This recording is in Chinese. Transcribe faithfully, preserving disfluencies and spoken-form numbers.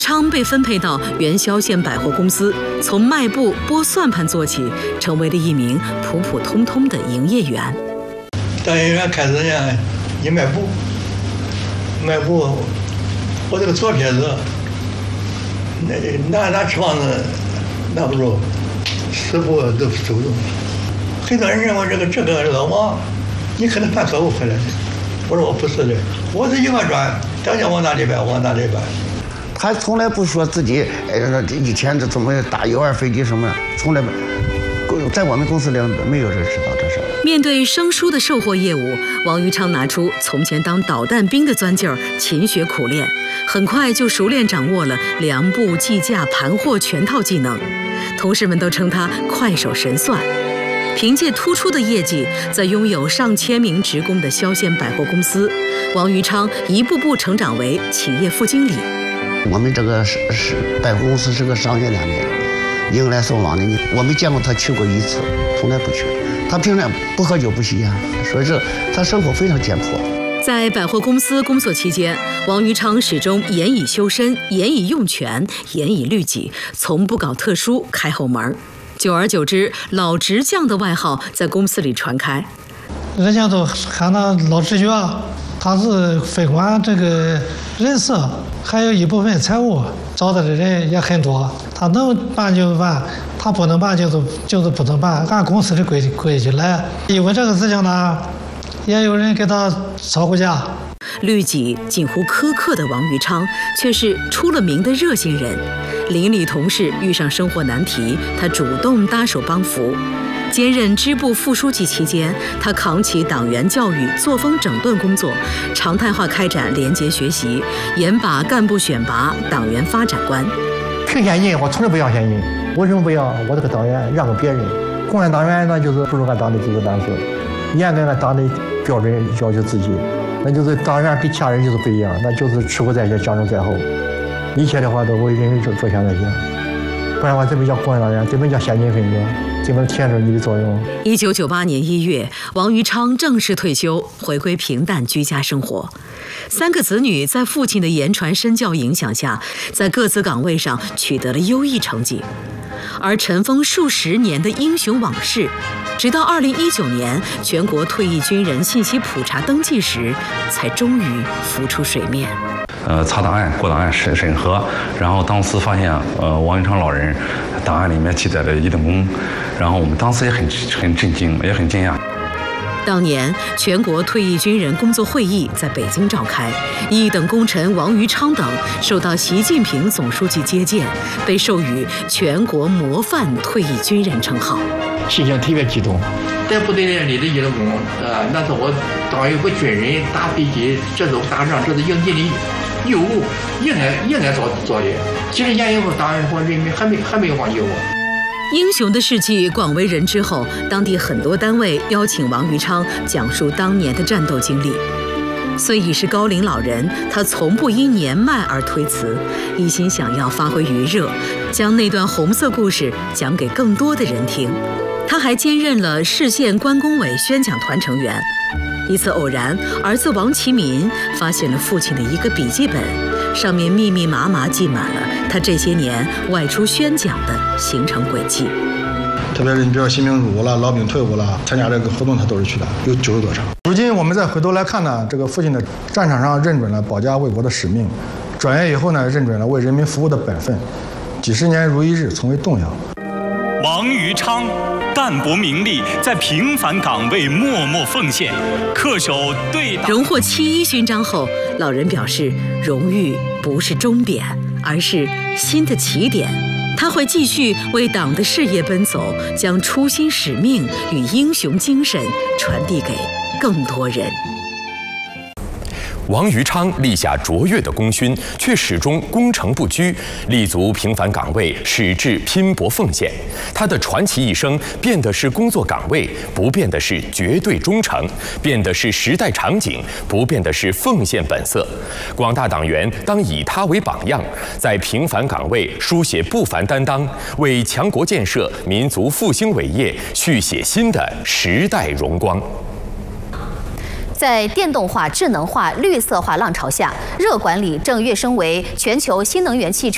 昌被分配到元宵县百货公司，从卖布、拨算盘做起，成为了一名普普通通的营业员。 当营业员开始呢，你卖布，卖布，我这个左撇子，那拿拿尺棒子拿不住，十步都走不动。很多人认为这个这个老王，你可能犯错误回来的。我说我不是的，我是一个转，当家往哪里摆，往哪里摆。 他从来不说自己，哎，以前这怎么打幺二飞机什么，从来没，在我们公司里没有人知道这事。 面对生疏的售货业务，王于昌拿出从前当导弹兵的钻劲儿，勤学苦练，很快就熟练掌握了量布、计价、盘货全套技能。同事们都称他快手神算。凭借突出的业绩，在拥有上千名职工的萧县百货公司，王于昌一步步成长为企业副经理。 我们这个是是百货公司是个商业两面，迎来送往的，我没见过他去过一次，从来不去。他平常不喝酒不吸烟，所以说他生活非常简朴。 在百货公司工作期间，王于昌始终严以修身，严以用权，严以律己，从不搞特殊开后门。久而久之，老执匠的外号在公司里传开， 人家都喊他老执匠。他是非管这个人事，还有一部分财务，找的人也很多。他能办就办，他不能办就是就是不能办，按公司的规规矩来。因为这个事情呢，也有人给他吵过架。 律己近乎苛刻的王于昌，却是出了名的热心人。邻里同事遇上生活难题，他主动搭手帮扶。兼任支部副书记期间，他扛起党员教育、作风整顿工作，常态化开展廉洁学习，严把干部选拔、党员发展关。 评现金我从来不要现金，为什么不要？我这个党员让给别人。共产党员那就是不如俺党的几个单词，严格按党的标准要求自己，那就是党员跟其他人就是不一样，那就是吃苦在先，享受在后。一切的话都为人民着想在先，不然的话怎么叫共产党员？怎么叫先进分子？就能体现出你的作用。 一九九八年一月，王于昌正式退休，回归平淡居家生活。三个子女在父亲的言传身教影响下，在各自岗位上取得了优异成绩。而尘封数十年的英雄往事，直到二零一九年全国退役军人信息普查登记时，才终于浮出水面。 呃，查档案、过档案审审核，然后当时发现，呃，王于昌老人档案里面记载了一等功，然后我们当时也很很震惊，也很惊讶。 当年全国退役军人工作会议在北京召开，一等功臣王于昌等受到习近平总书记接见，被授予全国模范退役军人称号， 心情特别激动。 在部队里的一等功，呃，那是我当一个军人打飞机，这是打仗，这是应尽的义务，应该应该做做的。几十年以后，当然说人民还没还没有忘记我。 英雄的事迹广为人知后，当地很多单位邀请王于昌讲述当年的战斗经历。虽已是高龄老人，他从不因年迈而推辞，一心想要发挥余热，将那段红色故事讲给更多的人听。他还兼任了市县关工委宣讲团成员。一次偶然，儿子王其民发现了父亲的一个笔记本，上面密密麻麻记满了他这些年外出宣讲的行程轨迹。 特别是你比如新兵入伍了、老兵退伍了，参加这个活动他都是去的，有九十多场。如今我们再回头来看呢，这个父亲的战场上认准了保家卫国的使命，转业以后呢，认准了为人民服务的本分，几十年如一日，从未动摇。 王于昌淡泊名利，在平凡岗位默默奉献，恪守对党。 荣获七一勋章后，老人表示，荣誉不是终点，而是新的起点。他会继续为党的事业奔走，将初心使命与英雄精神传递给更多人。 王于昌立下卓越的功勋，却始终功成不居，立足平凡岗位，矢志拼搏奉献。他的传奇一生，变的是工作岗位，不变的是绝对忠诚；变的是时代场景，不变的是奉献本色。广大党员当以他为榜样，在平凡岗位书写不凡担当，为强国建设、民族复兴伟业续写新的时代荣光。 在电动化、智能化、绿色化浪潮下，热管理正跃升为全球新能源汽车